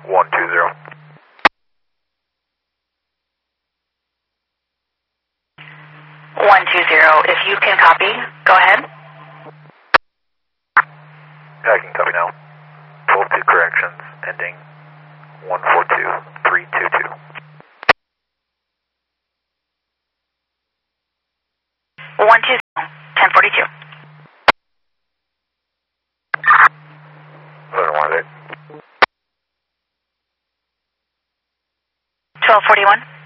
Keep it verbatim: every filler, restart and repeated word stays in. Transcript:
one two zero. one two zero, if you can copy, go ahead. Yeah, I can copy now. twelve two corrections, ending one four two three two two. one two zero, ten forty-two. eleven one eight. twelve forty-one.